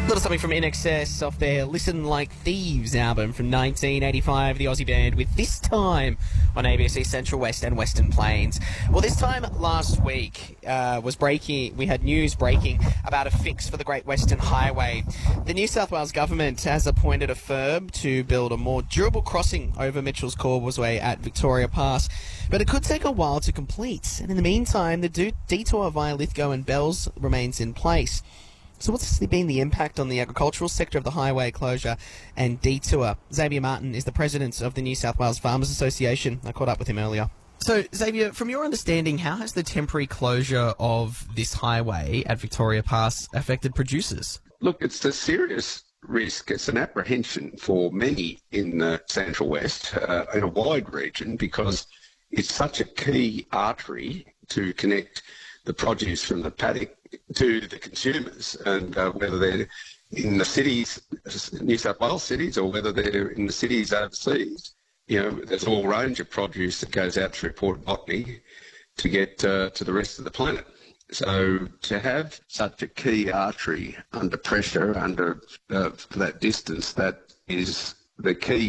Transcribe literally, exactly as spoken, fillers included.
Little something from I N X S off their Listen Like Thieves album from nineteen eighty-five, the Aussie band with This Time on A B C Central West and Western Plains. Well, this time last week uh, was breaking, we had news breaking about a fix for the Great Western Highway. The New South Wales government has appointed a firm to build a more durable crossing over Mitchell's Causeway at Victoria Pass, but it could take a while to complete. And in the meantime, the do- detour via Lithgow and Bells remains in place. So what's been the impact on the agricultural sector of the highway closure and detour? Xavier Martin is the president of the New South Wales Farmers Association. I caught up with him earlier. So, Xavier, from your understanding, how has the temporary closure of this highway at Victoria Pass affected producers? Look, it's a serious risk. It's an apprehension for many in the Central West, uh, in a wide region, because it's such a key artery to connect the produce from the paddock to the consumers, and uh, whether they're in the cities, New South Wales cities, or whether they're in the cities overseas, you know, there's a whole range of produce that goes out through Port Botany to get uh, to the rest of the planet. So to have such a key artery under pressure, under uh, for that distance, that is the key